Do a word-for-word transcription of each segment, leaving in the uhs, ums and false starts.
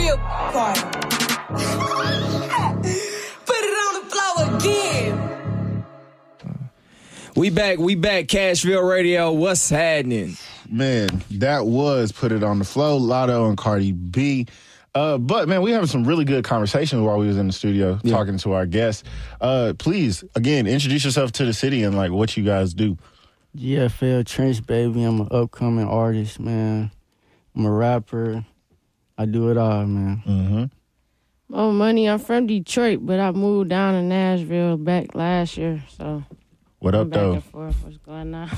a party. Put it on the floor again. We back, we back, Cashville Radio. What's happening? Man, that was Put It on the Flow, Lotto and Cardi B. Uh, but, man, we having some really good conversations while we was in the studio yeah. talking to our guests. Uh, please, again, introduce yourself to the city and, like, what you guys do. G F L Trench, baby. I'm an upcoming artist, man. I'm a rapper. I do it all, man. Mm-hmm. Oh, Money, I'm from Detroit, but I moved down to Nashville back last year, so... What up, I'm back though? And forth. What's going on?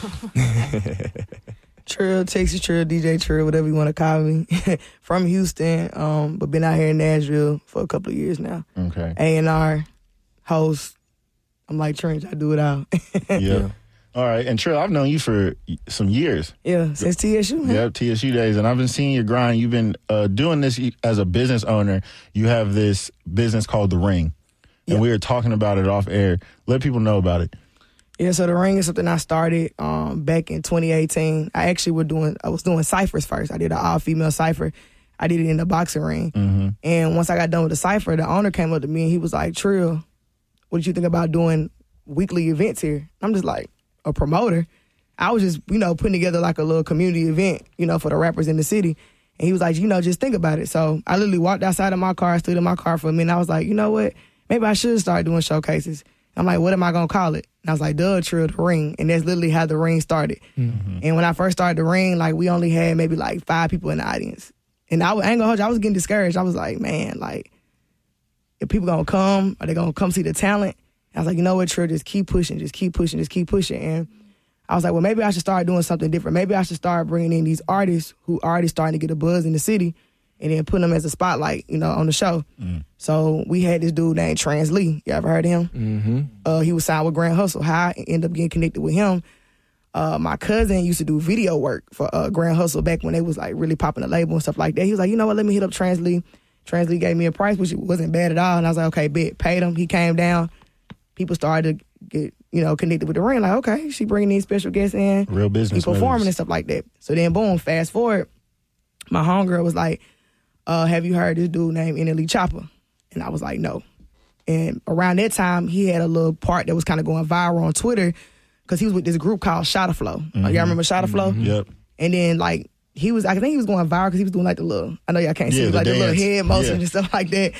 Trill, Texas Trill, D J Trill, whatever you want to call me. From Houston, um, but been out here in Nashville for a couple of years now. Okay. A and R, host. I'm like Trench, I do it all. Yeah. All right. And Trill, I've known you for some years. Yeah, since T S U. Man. Yep, T S U days. And I've been seeing your grind. You've been uh, doing this as a business owner. You have this business called The Ring. And yep. we were talking about it off air. Let people know about it. Yeah, so The Ring is something I started um, back in twenty eighteen. I actually were doing, I was doing ciphers first. I did an all-female cipher. I did it in the boxing ring. Mm-hmm. And once I got done with the cipher, the owner came up to me and he was like, Trill, what did you think about doing weekly events here? I'm just like, a promoter? I was just, you know, putting together like a little community event, you know, for the rappers in the city. And he was like, you know, just think about it. So I literally walked outside of my car, stood in my car for a minute. I was like, you know what? Maybe I should start doing showcases. I'm like, what am I going to call it? And I was like, duh, Trill, The Ring. And that's literally how The Ring started. Mm-hmm. And when I first started The Ring, like, we only had maybe like five people in the audience. And I, I ain't gonna hold you, I was getting discouraged. I was like, man, like, if people going to come, are they going to come see the talent? And I was like, you know what, Trill, just keep pushing, just keep pushing, just keep pushing. And I was like, well, maybe I should start doing something different. Maybe I should start bringing in these artists who are already starting to get a buzz in the city and then putting them as a spotlight, you know, on the show. Mm. So we had this dude named Trans Lee. You ever heard of him? Mm-hmm. Uh, he was signed with Grand Hustle. How I ended up getting connected with him, uh, my cousin used to do video work for uh, Grand Hustle back when they was like really popping the label and stuff like that. He was like, you know what, let me hit up Trans Lee. Trans Lee gave me a price, which wasn't bad at all. And I was like, okay, bet. Paid him. He came down. People started to get, you know, connected with The Ring. Like, okay, she bringing these special guests in. Real business. He performing moves. and stuff like that. So then, boom, fast forward, my homegirl was like, uh, have you heard this dude named N L E Chopper? And I was like, no. And around that time, he had a little part that was kind of going viral on Twitter because he was with this group called Shotta Flow. Mm-hmm. Y'all remember Shotta Flow? Mm-hmm. Yep. And then, like, he was, I think he was going viral because he was doing like the little, I know y'all can't yeah, see, the like dance. the little head motion yeah. and stuff like that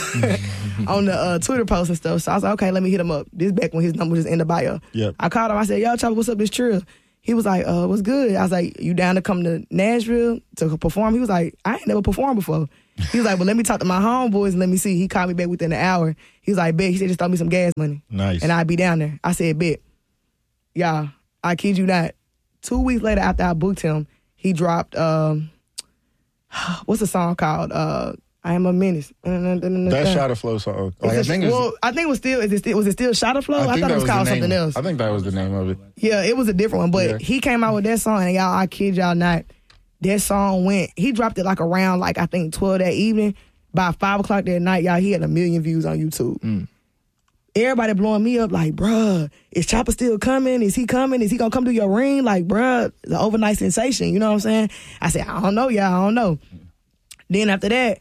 on the uh, Twitter posts and stuff. So I was like, okay, let me hit him up. This back when his number was just in the bio. Yep. I called him. I said, yo, Chopper, what's up? This Trill. He was like, uh, what's good? I was like, you down to come to Nashville to perform? He was like, I ain't never performed before. He was like, well, let me talk to my homeboys and let me see. He called me back within an hour. He was like, bet. He said, just throw me some gas money. Nice. And I'd be down there. I said, bet. Y'all, I kid you not. Two weeks later after I booked him, he dropped, um, what's the song called? Uh, I Am a Menace. That Shotta Flow song. Like, I think well, it's, I think it was still, is it still was it still Shotta Flow? I, I thought it was, was called name, something else. I think that was the name of it. Yeah, it was a different one. But yeah. he came out with that song, and y'all, I kid y'all not, that song went, he dropped it like around, like, I think twelve that evening. By five o'clock that night, y'all, he had a million views on YouTube. Mm. Everybody blowing me up like, bruh, is Chopper still coming? Is he coming? Is he gonna come to your ring? Like, bruh, the overnight sensation, you know what I'm saying? I said, I don't know, y'all, I don't know. Then after that,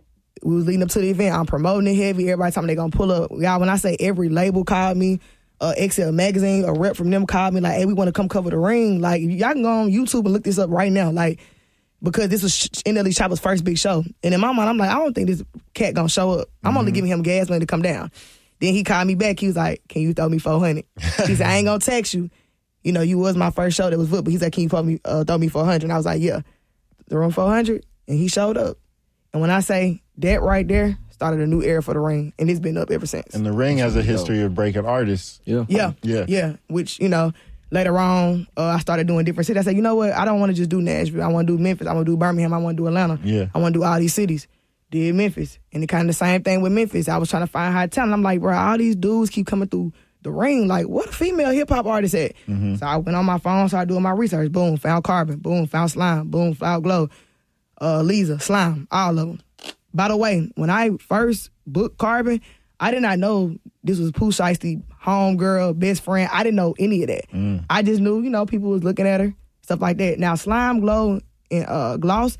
we was leading up to the event. I'm promoting it heavy. Everybody told me they gonna pull up. Y'all, when I say every label called me, uh, X L Magazine, a rep from them called me like, hey, we want to come cover the ring. Like, y'all can go on YouTube and look this up right now. Like, because this was N L E Chopper's first big show. And in my mind, I'm like, I don't think this cat gonna show up. I'm mm-hmm. only giving him gas money to come down. Then he called me back. He was like, can you throw me four hundred? He said, I ain't gonna text you. You know, you was my first show that was booked, but he said, can you throw me, uh, throw me four hundred? And I was like, yeah. The room four hundred, and he showed up. And when I say that right there, started a new era for the ring, and it's been up ever since. And the ring has a history of breaking artists. Yeah. Yeah. Yeah. Yeah. Which, you know, later on, uh, I started doing different cities. I said, you know what? I don't want to just do Nashville. I want to do Memphis. I want to do Birmingham. I want to do Atlanta. Yeah. I want to do all these cities. Did Memphis. And it kind of the same thing with Memphis. I was trying to find high talent. I'm like, bro, all these dudes keep coming through the ring. Like, what a female hip-hop artist at? Mm-hmm. So I went on my phone, started doing my research. Boom, found Carbon. Boom, found Slime. Boom, found Glow. Uh, Lisa, Slime, all of them. By the way, when I first booked Carbon, I did not know this was Pooh Shiesty, homegirl, best friend. I didn't know any of that. Mm. I just knew, you know, people was looking at her, stuff like that. Now, Slime, Glow, and uh, Gloss,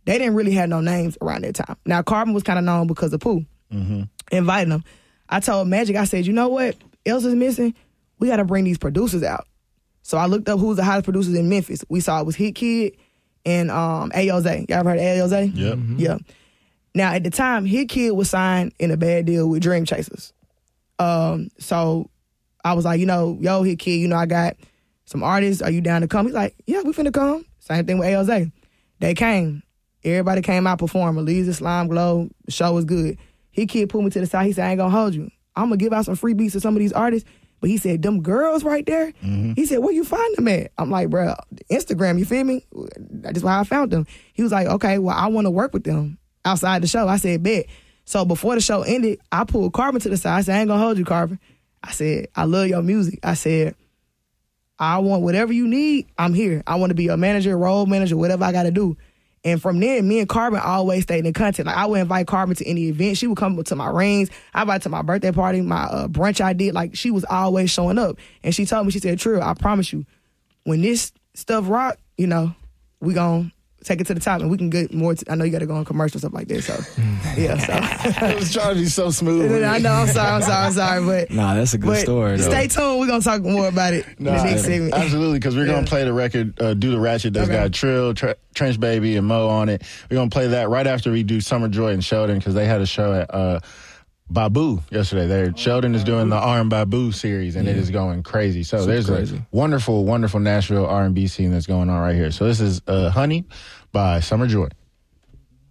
They didn't really have no names around that time. Now, Carbon was kind of known because of Pooh. Mm-hmm. Inviting them. I told Magic, I said, you know what else is missing? We got to bring these producers out. So I looked up who's the hottest producers in Memphis. We saw it was Hit Kid and um, Ayoze. Y'all ever heard of Ayoze? Yep. Mm-hmm. Yeah. Now, at the time, Hit Kid was signed in a bad deal with Dream Chasers. Um, so I was like, you know, yo, Hit Kid, you know, I got some artists. Are you down to come? He's like, yeah, we finna come. Same thing with Ayoze. They came. Everybody came out perform. Elisa, Slime Glow. The show was good. Hit Kid pulled me to the side. He said, I ain't gonna hold you. I'm gonna give out some free beats to some of these artists. But he said, them girls right there, mm-hmm. he said, where you find them at? I'm like, bro, Instagram, you feel me? That's why I found them. He was like, okay, well, I want to work with them outside the show. I said, bet. So before the show ended, I pulled Carbon to the side. I said, I ain't going to hold you, Carbon. I said, I love your music. I said, I want whatever you need, I'm here. I want to be your manager, role manager, whatever I got to do. And from there, me and Carbon always stayed in contact. Like, I would invite Carbon to any event. She would come to my rings. I invited to my birthday party, my uh, brunch I did. Like, she was always showing up. And she told me, she said, Trill, I promise you, when this stuff rock, you know, we gon' take it to the top and we can get more. T- I know you got to go on commercial stuff like this. So, yeah. So. I was trying to be so smooth. I know. I'm sorry. I'm sorry. I'm sorry. But nah, that's a good but story, though. Stay tuned. We're going to talk more about it Nah, in the next segment. Absolutely, because we're Yeah. going to play the record, uh, Do the Ratchet, that's Okay. got Trill, Tre- Trench Baby, and Mo on it. We're going to play that right after we do Summer Joy and Sheldon, because they had a show at uh, Babu yesterday. They're, Sheldon is doing the R and Babu series, and it is going crazy. So Super there's crazy. a wonderful, wonderful Nashville R and B scene that's going on right here. So this is uh, Honey by Summer Joy.